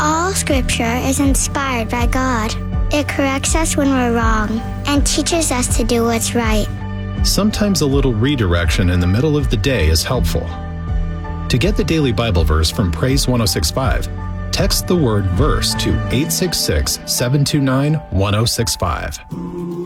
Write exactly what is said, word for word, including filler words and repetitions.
All Scripture is inspired by God. It corrects us when we're wrong and teaches us to do what's right. Sometimes a little redirection in the middle of the day is helpful. To get the daily Bible verse from Praise one oh six point five, text the word verse to eight six six, seven two nine, one oh six five.